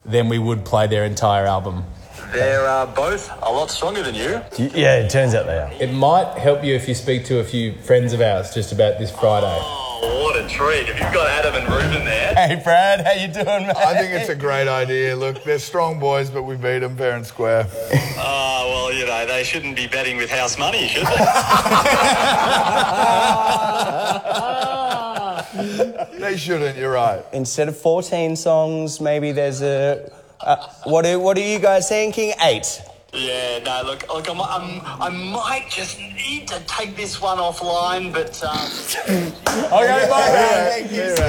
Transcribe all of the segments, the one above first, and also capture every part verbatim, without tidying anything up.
then we would play their entire album. They're uh, both a lot stronger than you. Yeah, it turns out they are. It might help you if you speak to a few friends of ours just about this Friday. Oh, what a treat. Have you got Adam and Ruben there? Hey, Brad, how you doing, mate? I think it's a great idea. Look, they're strong boys, but we beat them fair and square. Oh, well, you know, they shouldn't be betting with house money, should they? They shouldn't, you're right. Instead of fourteen songs, maybe there's a... Uh, what, are, what are you guys thinking? Eight. Yeah, no, look, look I'm, I'm, I might just need to take this one offline, but... Um... okay, bye, thank you.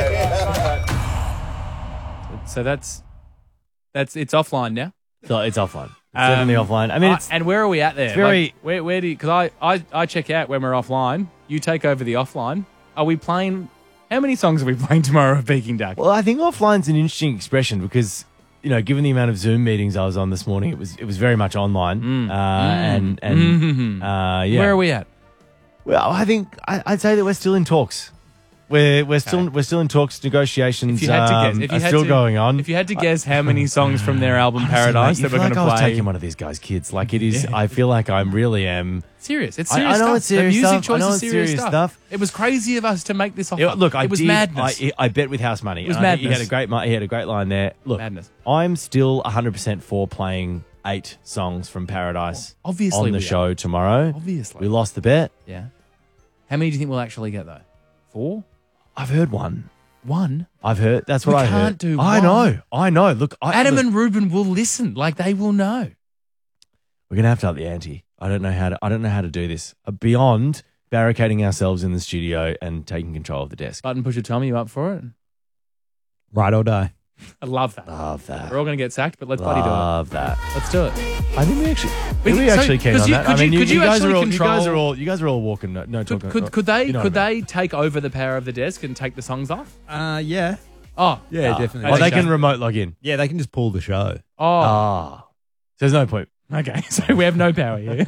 So that's... that's It's offline now? So it's offline. It's Um, definitely offline. I mean, it's... I, and where are we at there? It's very... Like, where, where do you... Because I, I, I check out when we're offline. You take over the offline. Are we playing... How many songs are we playing tomorrow of Peking Duck? Well, I think offline's an interesting expression because... You know, given the amount of Zoom meetings I was on this morning, it was it was very much online, Mm. uh, Mm. and and Mm-hmm. uh, yeah. Where are we at? Well, I think I, I'd say that we're still in talks. We're we're still Okay. we're still in talks. Negotiations If you had to um, guess, if you are had still to, going on. If you had to guess how many songs from their album Honestly, Paradise mate, that you we're feel going like to I was play, taking one of these guys' kids. Like it is. Yeah. I feel like I'm really am. serious. It's I- serious I know stuff. it's serious the music stuff. I choice know is it's serious, serious stuff. stuff. It was crazy of us to make this offer. It- look, I it was did, madness. I, I bet with house money. It was And I think He had madness. a great. mi- He had a great line there. Look, Madness. I'm still one hundred percent for playing eight songs from Paradise. Obviously on the we show are. tomorrow. Obviously. we lost the bet. Yeah. How many do you think we'll actually get though? Four? I've heard one. One? I've heard. That's what We I heard. can't do I one. know. I know. Look, I, Adam look, and Ruben will listen. Like they will know. we're gonna have to up the ante. I don't know how to. I don't know how to do this uh, beyond barricading ourselves in the studio and taking control of the desk. Button pusher Tommy, you up for it? Ride or die. I love that. Love that. We're all going to get sacked, but let's bloody do it. Love that. Let's do it. I think we actually. We- We, we so- actually keen 'cause on you- that. could I mean, you- could you guys actually are all. You guys control- are all. You guys are all walking. No, no Could, talking. could, could they you know could what I they take over the power of the desk and take the songs off? Uh, yeah. Oh, Yeah, Ah. definitely. Oh, they Okay. can remote log in. Yeah, they can just pull the show. oh, Ah, there's no point. okay. So we have no power here.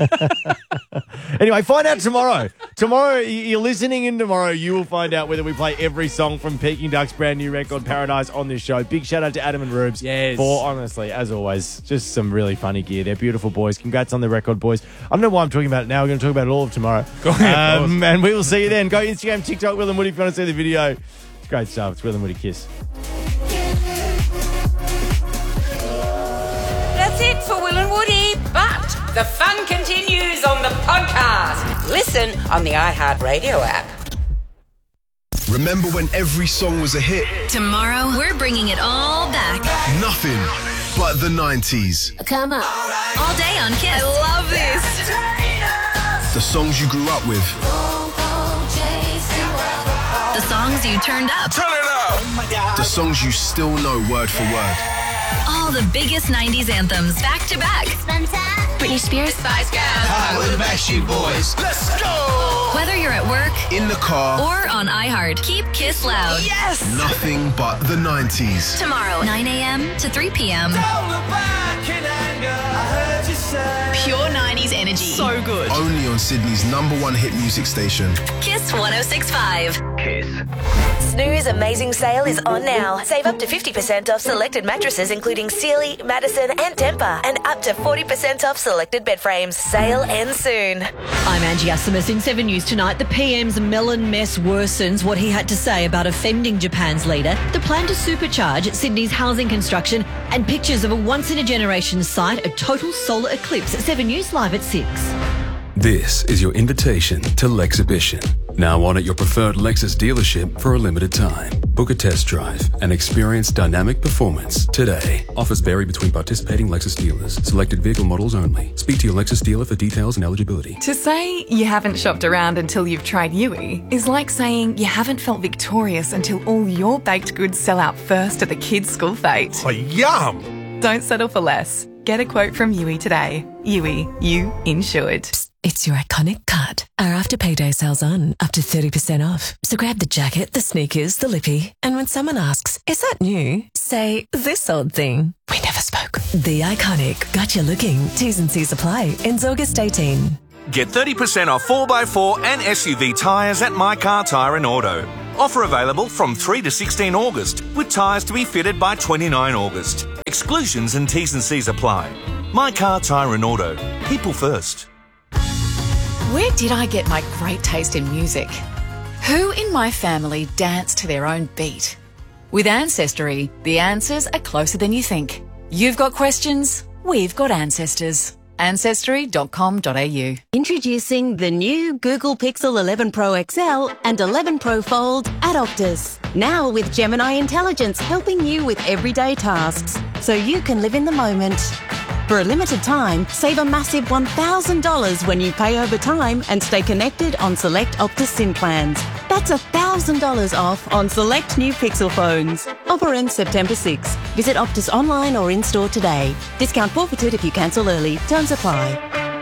Anyway, find out tomorrow. Tomorrow, y- you're listening in tomorrow. You will find out whether we play every song from Peking Duck's brand new record, Paradise, on this show. Big shout out to Adam and Rubes. Yes. For, honestly, as always, just some really funny gear. They're beautiful boys. Congrats on the record, boys. I don't know why I'm talking about it now. We're going to talk about it all of tomorrow. ahead, of um, and we will see you then. Go Instagram, TikTok, Will and Woody if you want to see the video. It's great stuff. It's Will and Woody Kiss. That's it for Will and Woody, but the fun continues on the podcast. Listen on the iHeartRadio app. Remember when every song was a hit? Tomorrow, we're bringing it all back. Nothing but the nineties. Come on. All day on Kiss. I love this. The songs you grew up with. The songs you turned up. Turn it up! The songs you still know word for word. All the biggest nineties anthems back to back. Britney Spears. Spice Girls. Hi, we're the Backstreet Boys. Let's go! Whether you're at work In the car. or on iHeart, keep Kiss loud. Yes! Nothing but the nineties. Tomorrow, nine a.m. to three p.m. Pure nineties energy. So good. Only on Sydney's number one hit music station. Kiss one oh six point five. Kiss. Snooze Amazing Sale is on now. Save up to fifty percent off selected mattresses including Sealy, Madison and Tempur, and up to forty percent off selected bed frames. Sale ends soon. I'm Angie Asimus. In Seven News tonight, the P M's melon mess worsens what he had to say about offending Japan's leader, the plan to supercharge Sydney's housing construction, and pictures of a once-in-a-generation sight, a total solar eclipse. Seven News live at six. This is your invitation to Lexhibition. Now on at your preferred Lexus dealership for a limited time. Book a test drive and experience dynamic performance today. Offers vary between participating Lexus dealers. Selected vehicle models only. Speak to your Lexus dealer for details and eligibility. To say you haven't shopped around until you've tried Yui is like saying you haven't felt victorious until all your baked goods sell out first at the kids' school fete. Oh, yum! Don't settle for less. Get a quote from Yui today. Yui, you insured. It's your iconic cut. Our after payday sale's on, up to thirty percent off. So grab the jacket, the sneakers, the lippy, and when someone asks, is that new? Say, this old thing. We never spoke. The Iconic. Got you looking. T's and C's apply. Ends August eighteenth. Get thirty percent off four by four and S U V tyres at My Car Tyre and Auto. Offer available from three to sixteen August, with tyres to be fitted by twenty-nine August. Exclusions and T's and C's apply. My Car, Tyre and Auto. People first. Where did I get my great taste in music? Who in my family danced to their own beat? With Ancestry, the answers are closer than you think. You've got questions, we've got ancestors. ancestry dot com dot a u. Introducing the new Google Pixel eleven Pro X L and eleven Pro Fold at Optus. Now with Gemini Intelligence helping you with everyday tasks, so you can live in the moment. For a limited time, save a massive one thousand dollars when you pay over time and stay connected on select Optus SIM plans. That's one thousand dollars off on select new Pixel phones. Offer ends September sixth. Visit Optus online or in-store today. Discount forfeited if you cancel early. Terms apply.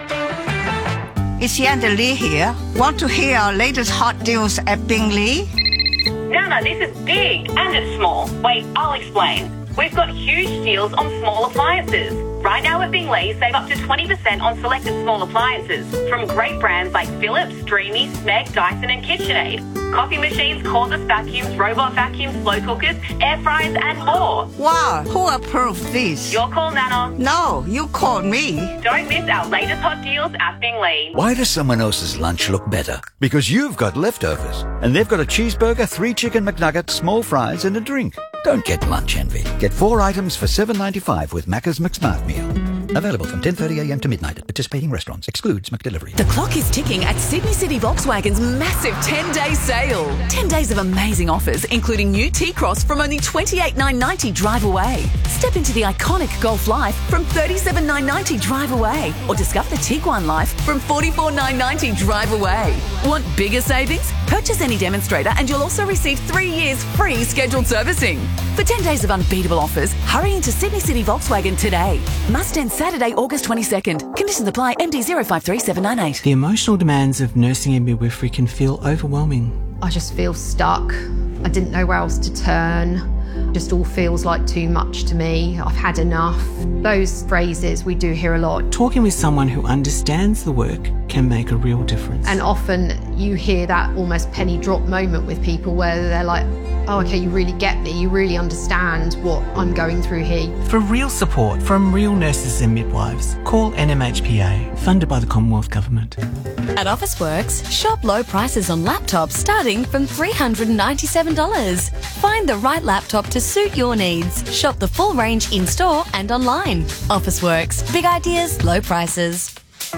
It's Yanda Lee here. Want to hear our latest hot deals at Bingley? No, no, this is big and it's small. Wait, I'll explain. We've got huge deals on small appliances. Right now at Bingley, save up to twenty percent on selected small appliances from great brands like Philips, Dreamy, Smeg, Dyson and KitchenAid. Coffee machines, cordless vacuums, robot vacuums, slow cookers, air fryers and more. Wow, who approved this? Your call, Nana. No, you called me. Don't miss our latest hot deals at Bingley. Why does someone else's lunch look better? Because you've got leftovers. And they've got a cheeseburger, three chicken McNuggets, small fries and a drink. Don't get lunch envy. Get four items for seven ninety-five with Macca's McSmart Meal. Available from ten thirty a m to midnight at participating restaurants. Excludes McDelivery. The clock is ticking at Sydney City Volkswagen's massive ten-day sale. ten days of amazing offers, including new T-Cross from only twenty-eight thousand nine hundred ninety drive away. Step into the iconic Golf Life from thirty-seven thousand nine hundred ninety drive away. Or discover the Tiguan Life from forty-four thousand nine hundred ninety drive away. Want bigger savings? Purchase any demonstrator and you'll also receive three years free scheduled servicing. For ten days of unbeatable offers, hurry into Sydney City Volkswagen today. Must end Saturday, August twenty-second. Conditions apply. M D zero five three seven nine eight. The emotional demands of nursing and midwifery can feel overwhelming. I just feel stuck. I didn't know where else to turn. Just all feels like too much to me. I've had enough. Those phrases we do hear a lot. Talking with someone who understands the work can make a real difference. And often you hear that almost penny drop moment with people where they're like, oh, okay, you really get me. You really understand what I'm going through here. For real support from real nurses and midwives, call N M H P A, funded by the Commonwealth Government. At Officeworks, shop low prices on laptops starting from three hundred ninety-seven dollars. Find the right laptop to suit your needs. Shop the full range in-store and online. Officeworks, big ideas, low prices.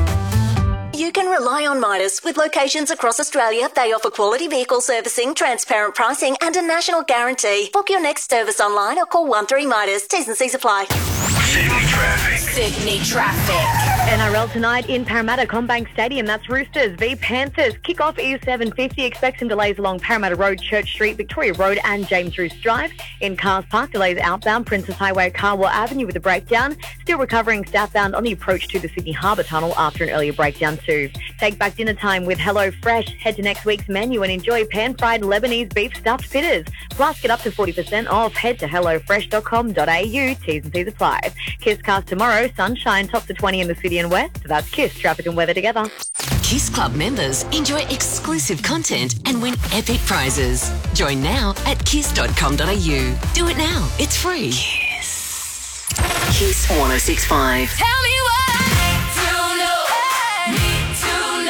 You can rely on Midas. With locations across Australia, they offer quality vehicle servicing, transparent pricing and a national guarantee. Book your next service online or call one three Midas. T's and C's apply. Sydney traffic. Sydney traffic. N R L tonight in Parramatta Combank Stadium. That's Roosters v Panthers. Kick-off is seven fifty. Expect some delays along Parramatta Road, Church Street, Victoria Road and James Roos Drive. In Cars Park, delays outbound Princess Highway, Carwell Avenue with a breakdown. Still recovering southbound on the approach to the Sydney Harbour Tunnel after an earlier breakdown too. Take back dinner time with Hello Fresh. Head to next week's menu and enjoy pan-fried Lebanese beef stuffed fritters. Plus, get up to forty percent off. Head to hello fresh dot com dot a u. T's and C's apply. Kiss Cast tomorrow. Sunshine tops to twenty in the city and west. That's Kiss traffic and weather together. Kiss Club members enjoy exclusive content and win epic prizes. Join now at kiss dot com dot a u. Do it now. It's free. Kiss. Kiss one oh six point five. Tell me what to know. Need to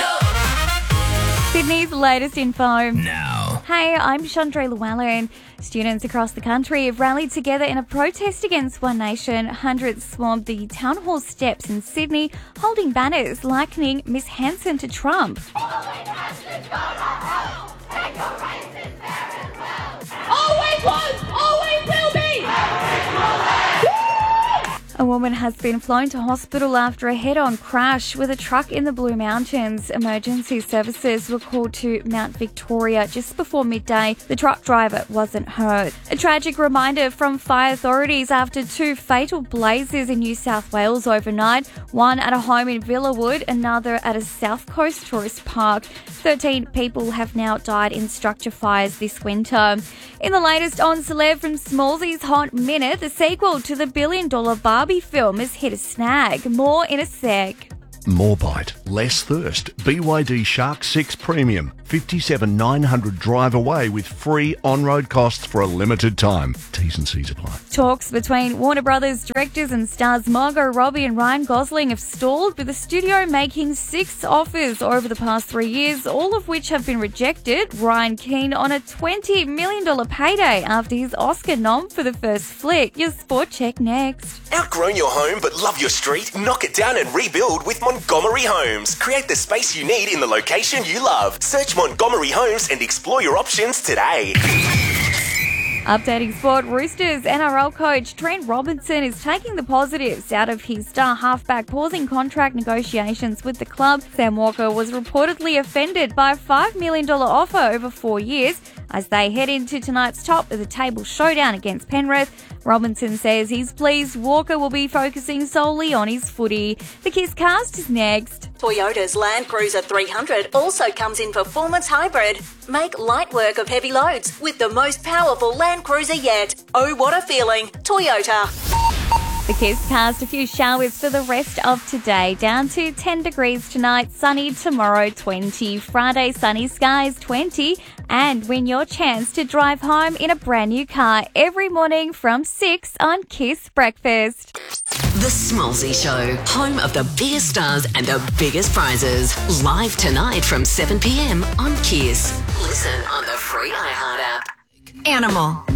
know. Sydney's latest info. Now. Hey, I'm Chandra Llewellyn. Students across the country have rallied together in a protest against One Nation. Hundreds swarmed the town hall steps in Sydney, holding banners likening Miss Hanson to Trump. Always was, always will be. A woman has been flown to hospital after a head-on crash with a truck in the Blue Mountains. Emergency services were called to Mount Victoria just before midday. The truck driver wasn't hurt. A tragic reminder from fire authorities after two fatal blazes in New South Wales overnight. One at a home in Villawood, another at a South Coast tourist park. thirteen people have now died in structure fires this winter. In the latest on Celeb from Smallsy's Hot Minute, the sequel to the billion dollar Barbie film has hit a snag. More in a sec. more bite, less thirst. B Y D Shark six Premium. fifty-seven nine hundred drive away with free on-road costs for a limited time. T's and C's apply. Talks between Warner Brothers directors and stars Margot Robbie and Ryan Gosling have stalled, with the studio making six offers over the past three years, all of which have been rejected. Ryan keen on a twenty million dollars payday after his Oscar nom for the first flick. Your sport check next. Outgrown your home but love your street? Knock it down and rebuild with Montgomery Homes. Create the space you need in the location you love. Search Montgomery Homes and explore your options today. Updating sport, Roosters N R L coach Trent Robinson is taking the positives out of his star halfback pausing contract negotiations with the club. Sam Walker was reportedly offended by a five million dollars offer over four years as they head into tonight's top of the table showdown against Penrith. Robinson says he's pleased Walker will be focusing solely on his footy. The Kiss Cast is next. Toyota's Land Cruiser three hundred also comes in performance hybrid. Make light work of heavy loads with the most powerful Land Cruiser yet. Oh, what a feeling. Toyota. The Kiss Cast, a few showers for the rest of today. Down to ten degrees tonight, sunny tomorrow, twenty. Friday, sunny skies, twenty. And win your chance to drive home in a brand new car every morning from six on Kiss Breakfast. The Smallsy Show, home of the biggest stars and the biggest prizes. Live tonight from seven p.m. on Kiss. Listen on the free iHeart app. Animal.